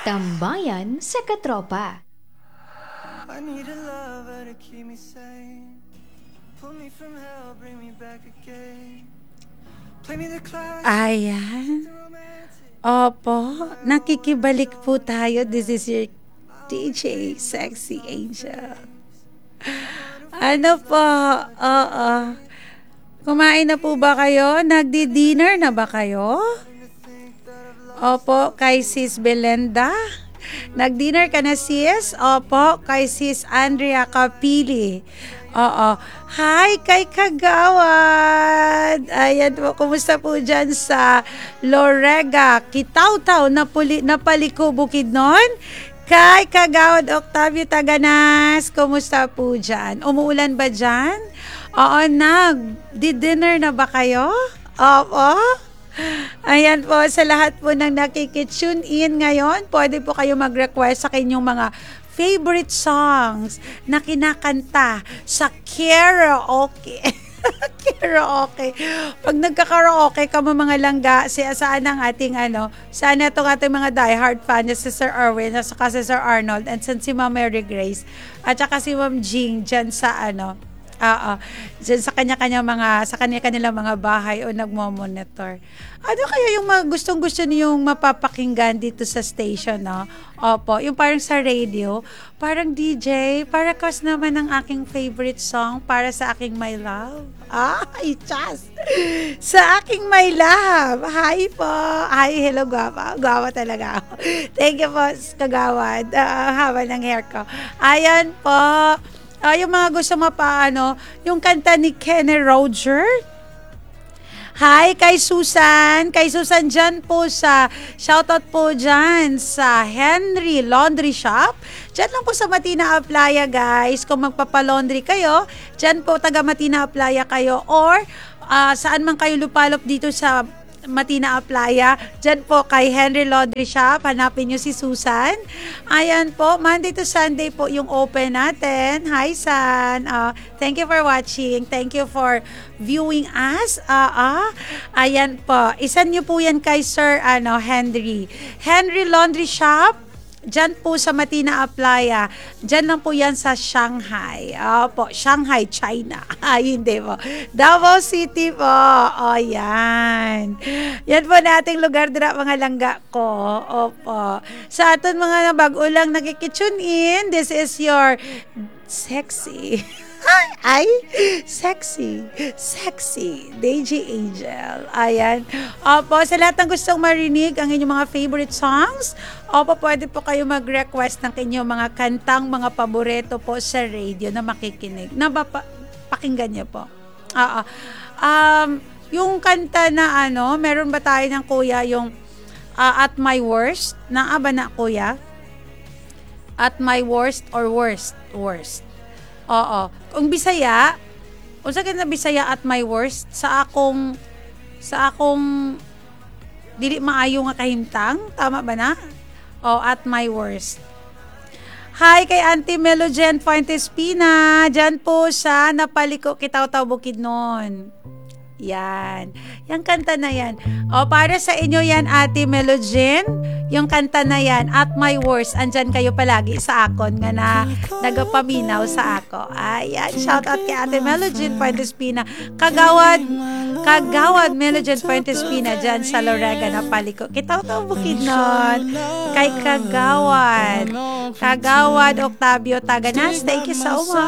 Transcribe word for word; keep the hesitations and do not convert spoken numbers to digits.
Tambayan sa Katropa. I need a lover to keep me sane. Pull me from hell, bring me back again. Play me the classics. Ayan. Opo, nakikibalik po tayo. This is your D J, Sexy Angel. Ano po? Oo. Kumain na po ba kayo? Nagdi-dinner na ba kayo? Opo, kay Sis Belenda. Nag-dinner ka na, sis? Opo, kay Sis Andrea Capili. Oo. Hi, kay Kagawad. Ayan po, kumusta po dyan sa Lorega, Kitaw-taw, Napuli, Napaliko, Bukidnon? Kay Kagawad Octavio Taganas, kumusta po dyan? Umuulan ba dyan? Oo, nag. Di-dinner na ba kayo? Opo. Ayan po, sa lahat po ng nakikitune in ngayon, pwede po kayo mag-request sa kanyang mga favorite songs na kinakanta sa karaoke. Karaoke. Pag nagka-karaoke ka mo mga langga, siya saan ang ating ano, saan itong ating mga diehard fan na si Sir Erwin, at saka si Sir Arnold, and si Ma'am Mary Grace, at saka si Ma'am Jing dyan sa ano, Oo. Diyan sa kanya-kanya mga sa kanya-kanilang mga bahay o nagmo-monitor. Ano kaya yung mga gustong-gusto niyong mapapakinggan dito sa station, no? Opo, yung parang sa radio, parang D J, para kas naman ang aking favorite song para sa aking my love. Ay, chas! Sa aking my love. Hi po. Hi, hello, guwapa. Guwapa talaga ako. Thank you po, kagawad. Uh, haba ng hair ko. Ayan po. Uh, yung mga gusto mapaano, yung kanta ni Kenny Roger. Hi, kay Susan. Kay Susan dyan po sa, shoutout po dyan sa Henry Laundry Shop. Dyan lang po sa Matina Aplaya, guys. Kung magpapalaundry kayo, dyan po taga Matina Aplaya kayo. Or, uh, saan man kayo lupalop dito sa Matina Aplaya, dyan po kay Henry Laundry Shop, hanapin nyo si Susan. Ayan po, Monday to Sunday po yung open natin. Hi, San. Uh, thank you for watching. Thank you for viewing us. Uh, uh, ayan po, isan nyo po yan kay Sir ano, Henry. Henry Laundry Shop, dyan po sa Matina Aplaya. Dyan lang po yan sa Shanghai. Opo, Shanghai, China. Ay, hindi po. Davao City po. O, yan. Yan po nating lugar dira mga langga ko. Opo. Sa aton mga bag-ulang nakikitune in, this is your sexy Ay, sexy, sexy, D J Angel. Ayan. Opo, sa lahat ng gustong marinig ang inyong mga favorite songs, opo, pwede po kayo mag-request ng inyong mga kantang, mga paborito po sa radio na makikinig, na mapa- pakinggan niyo po. Oo. Um, yung kanta na ano, meron ba tayo ng kuya, yung uh, At My Worst? Na ba na kuya? At My Worst or Worst? Worst. Oo. Kung Bisaya, kung sa na Bisaya at my worst, sa akong, sa akong, dili maayo nga kahimtang, tama ba na? O, at my worst. Hi kay Auntie Melogen Fuentes Pina, dyan po sa Napaliko, Kitaw-taw, Bukidnon. Yan. Yung kanta na yan. O, para sa inyo yan, Ate Melogen, yung kanta na yan, At My Worst, andyan kayo palagi sa akon nga na nagapaminaw sa ako. Ayan, shout out kay Ate Melogen Fuentes Pina. Kagawad, Kagawad Melogen Fuentes Pina, dyan sa Lorega, Napaliko. Kitaw-taw, Bukidnon. Kay Kagawad. Kagawad Octavio Taganas, thank you so much.